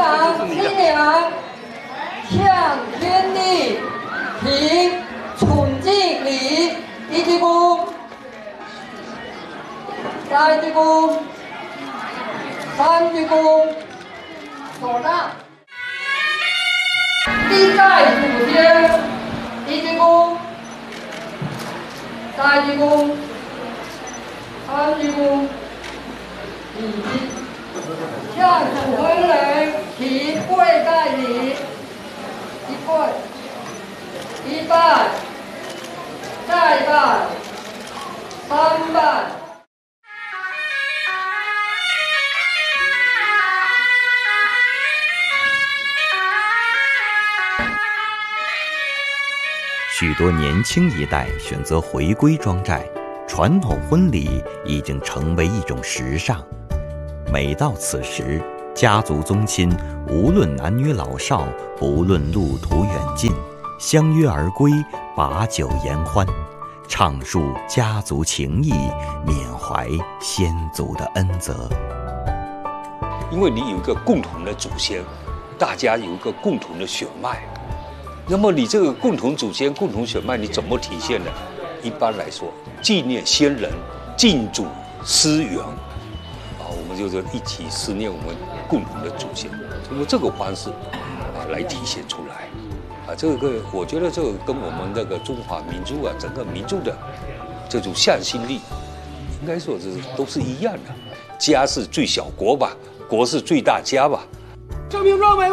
郎新娘向天地行崇敬礼，一鞠躬，再鞠躬，三鞠躬，手上。礼在祖先，一鞠躬，再鞠躬，三鞠躬，向祖恩人提跪拜礼，一跪，一拜，再拜，三拜。 许多年轻一代选择回归庄寨，传统婚礼已经成为一种时尚。每到此时，家族宗亲无论男女老少，不论路途远近，相约而归，把酒言欢，畅述家族情谊，缅怀先祖的恩泽。 因为你有一个共同的祖先，大家有一个共同的血脉，那么你这个共同祖先、共同血脉，你怎么体现呢？一般来说，纪念先人，敬祖思源，我们就是一起思念我们共同的祖先，通过这个方式来体现出来。这个我觉得这个跟我们那个中华民族整个民族的这种向心力，应该说都是一样的。家是最小国吧，国是最大家吧。 郑明壮委